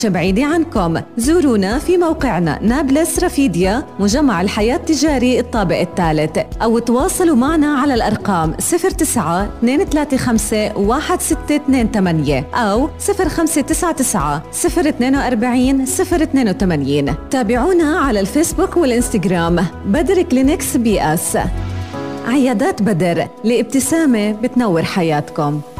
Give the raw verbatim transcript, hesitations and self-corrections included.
بعيدة عنكم. زورونا في موقعنا نابلس رفيديا مجمع الحياة التجاري الطابق الثالث، أو تواصلوا معنا على الأرقام صفر تسعة اثنين ثلاثة خمسة واحد ستة اثنين ثمانية أو صفر خمسة تسعة تسعة صفر اثنين أربعة صفر اثنين وثمانين. تابعونا على الفيسبوك والإنستغرام بدر كلينكس بي اس. عيادات بدر، لابتسامة بتنور حياتكم.